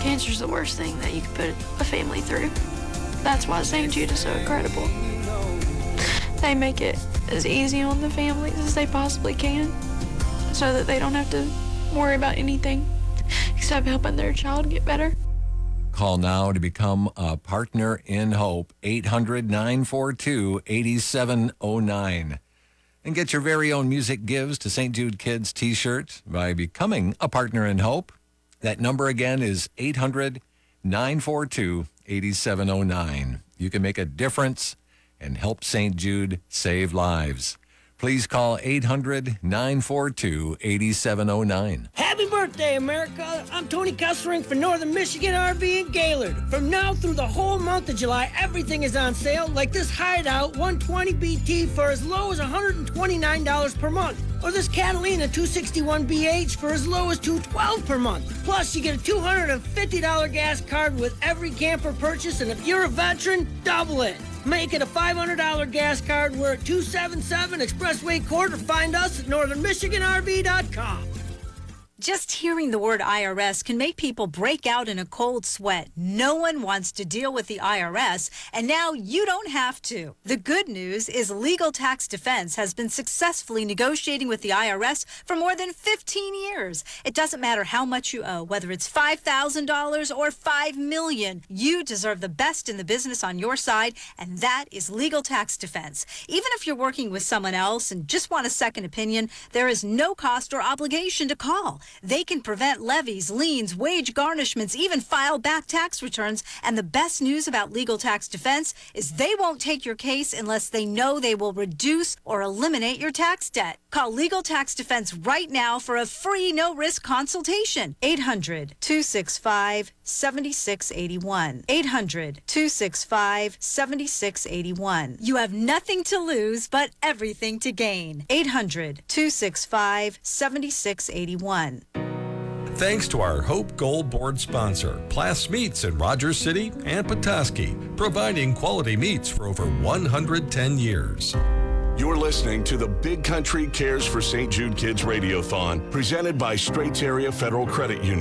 Cancer's the worst thing that you could put a family through. That's why St. Jude is so incredible. They make it as easy on the families as they possibly can so that they don't have to worry about anything except helping their child get better. Call now to become a partner in hope, 800-942-8709. And get your very own Music Gives to St. Jude Kids t-shirt by becoming a partner in hope. That number again is 800-942-8709. You can make a difference and help St. Jude save lives. Please call 800-942-8709. Happy birthday, America! I'm Tony Kessling for Northern Michigan RV in Gaylord. From now through the whole month of July, everything is on sale, like this Hideout 120 BT for as low as $129 per month. Or this Catalina 261 BH for as low as $212 per month. Plus, you get a $250 gas card with every camper purchase, and if you're a veteran, double it. Make it a $500 gas card. We're at 277 Expressway Court, or find us at northernmichiganrv.com. Just hearing the word IRS can make people break out in a cold sweat. No one wants to deal with the IRS, and now you don't have to. The good news is Legal Tax Defense has been successfully negotiating with the IRS for more than 15 years. It doesn't matter how much you owe, whether it's $5,000 or $5 million. You deserve the best in the business on your side, and that is Legal Tax Defense. Even if you're working with someone else and just want a second opinion, there is no cost or obligation to call. They can prevent levies, liens, wage garnishments, even file back tax returns. And the best news about Legal Tax Defense is they won't take your case unless they know they will reduce or eliminate your tax debt. Call Legal Tax Defense right now for a free no-risk consultation. 800-265-7681. 800-265-7681. You have nothing to lose but everything to gain. 800-265-7681. Thanks to our Hope Gold Board sponsor, Plass Meats in Rogers City and Petoskey, providing quality meats for over 110 years. You're listening to the Big Country Cares for St. Jude Kids Radiothon, presented by Straits Area Federal Credit Union.